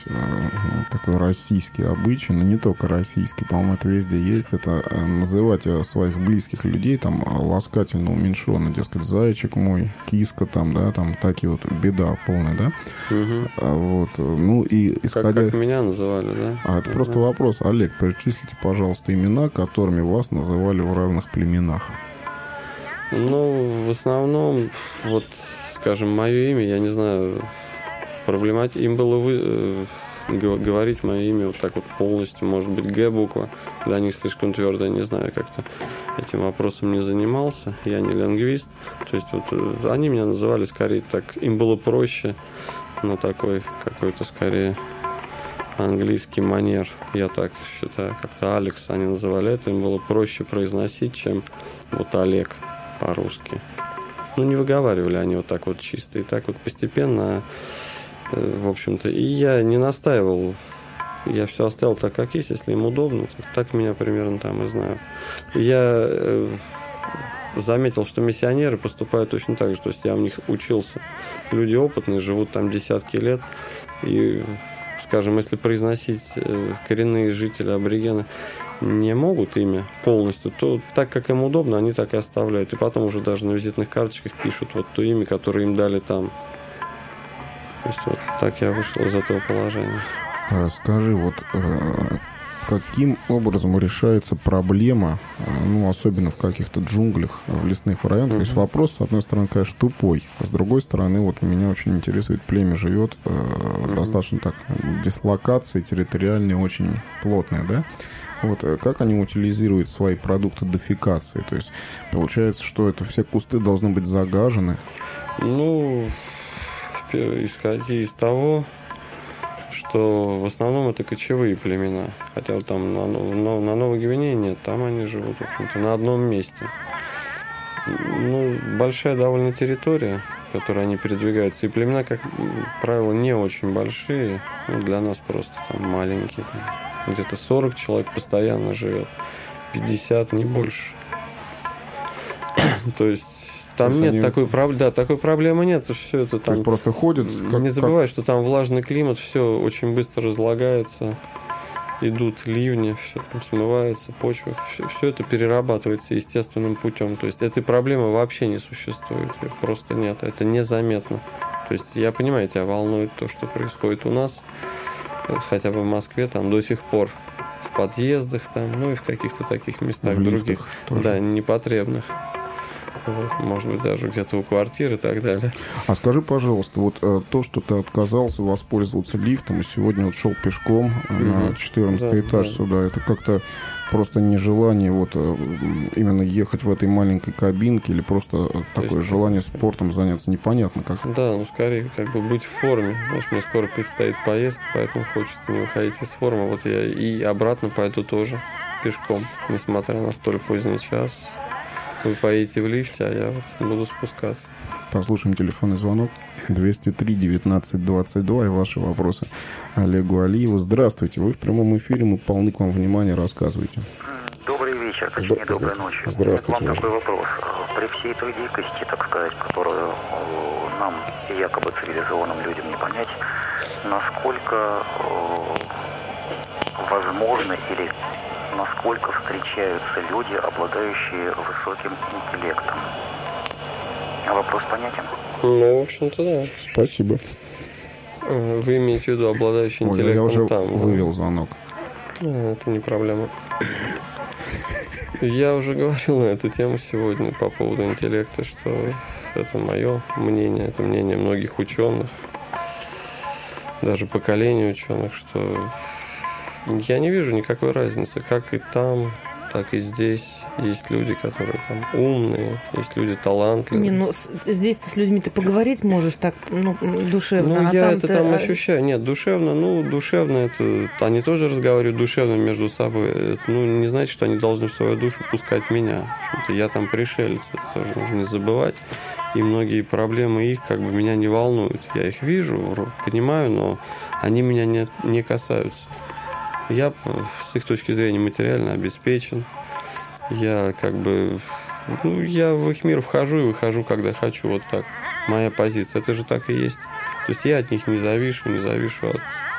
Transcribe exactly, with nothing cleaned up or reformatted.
такой российский обычай, но не только российский, по-моему, это везде есть, это называть своих близких людей там ласкательно уменьшенно, дескать, зайчик мой, киска там, да, там такие вот, беда полная, да? Угу. А вот, ну и исходя... Как, как меня называли, да? А это угу. просто вопрос. Олег, перечислите, пожалуйста, имена, которыми вас называли в равных племенах. Ну, в основном, вот, скажем, мое имя, я не знаю, проблемати... им было вы... говорить мое имя вот так вот полностью, может быть, Г буква, для них слишком твердо, не знаю, как-то этим вопросом не занимался, я не лингвист, то есть вот они меня называли скорее так, им было проще, но такой какой-то скорее английский манер, я так считаю, как-то Алекс они называли это, им было проще произносить, чем вот Олег по-русски. Ну, не выговаривали они вот так вот чисто, и так вот постепенно, в общем-то, и я не настаивал, я все оставил так, как есть, если им удобно, так меня примерно там и знаю. Я заметил, что миссионеры поступают точно так же, то есть я у них учился, люди опытные, живут там десятки лет, и, скажем, если произносить коренные жители, аборигены не могут имя полностью, то так, как им удобно, они так и оставляют, и потом уже даже на визитных карточках пишут вот то имя, которое им дали там. То есть вот так я вышел из этого положения. А скажи, вот каким образом решается проблема, ну, особенно в каких-то джунглях, в лесных районах? Mm-hmm. То есть вопрос, с одной стороны, конечно, тупой, а с другой стороны, вот меня очень интересует, племя живет mm-hmm. достаточно так, дислокации территориальные очень плотные, да? Вот как они утилизируют свои продукты дефекации? То есть получается, что это все кусты должны быть загажены? Ну, исходя из того, что в основном это кочевые племена. Хотя вот там на, на, на Новой Гвинее нет, там они живут, в общем-то, на одном месте. Ну, большая довольно территория, в которой они передвигаются. И племена, как правило, не очень большие. Ну, для нас просто там маленькие. Там, где-то сорок человек постоянно живет. пятьдесят, не больше. То есть там нет они... такой, проб... да, такой проблемы нет, все это там... То есть просто ходят... Как, не забывай, как... что там влажный климат, все очень быстро разлагается, идут ливни, все там смывается, почва, все, все это перерабатывается естественным путем. То есть этой проблемы вообще не существует, ее просто нет, это незаметно. То есть я понимаю, тебя волнует то, что происходит у нас, хотя бы в Москве, там до сих пор в подъездах, там, ну и в каких-то таких местах в других, тоже. Да, непотребных. Вот, может быть, даже где-то у квартиры и так далее. А скажи, пожалуйста, вот э, то, что ты отказался воспользоваться лифтом и сегодня вот шел пешком э, mm-hmm. на четырнадцатый да, этаж да. сюда, это как-то просто нежелание вот э, именно ехать в этой маленькой кабинке или просто то такое есть, желание спортом заняться, непонятно как? Да, ну скорее как бы быть в форме. Знаешь, мне скоро предстоит поездка, поэтому хочется не выходить из формы. Вот я и обратно пойду тоже пешком, несмотря на столь поздний час. Вы поедете в лифте, а я вот буду спускаться. Послушаем телефонный звонок. двести три девятнадцать двадцать два и ваши вопросы Олегу Алиеву. Здравствуйте, вы в прямом эфире, мы полны к вам внимания, рассказывайте. Добрый вечер, точнее, Здра- доброй ночи. Здравствуйте. К вам такой вопрос. При всей той дикости, так сказать, которую нам, якобы цивилизованным людям, не понять, насколько возможно или насколько встречаются люди, обладающие высоким интеллектом. Вопрос понятен? Ну, в общем-то, да. Спасибо. Вы имеете в виду обладающий Ой, интеллектом? Я уже там, вывел звонок. Это не проблема. Я уже говорил на эту тему сегодня по поводу интеллекта, что это мое мнение, это мнение многих ученых, даже поколения ученых, что я не вижу никакой разницы, как и там, так и здесь. Есть люди, которые там умные, есть люди талантливые. Не, ну здесь ты с людьми ты поговорить можешь так, ну, душевно. Ну, а я там это ты... там ощущаю. Нет, душевно, ну, душевно это... Они тоже разговаривают душевно между собой. Это, ну, не значит, что они должны в свою душу пускать меня. В общем-то, я там пришелец, это тоже нужно не забывать. И многие проблемы их как бы меня не волнуют. Я их вижу, понимаю, но они меня не, не касаются. Я с их точки зрения материально обеспечен. Я как бы... Ну, я в их мир вхожу и выхожу, когда хочу. Вот так. Моя позиция. Это же так и есть. То есть я от них не завишу, не завишу от